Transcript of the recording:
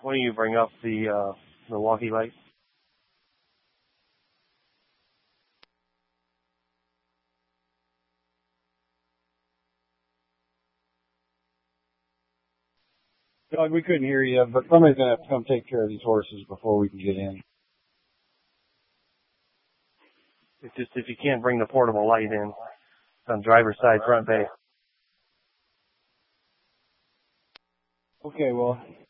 Why don't you bring up the Milwaukee light? Doug, we couldn't hear you, but somebody's going to have to come take care of these horses before we can get in. It's just if you can't bring the portable light in, it's on driver's side front bay. Okay, well,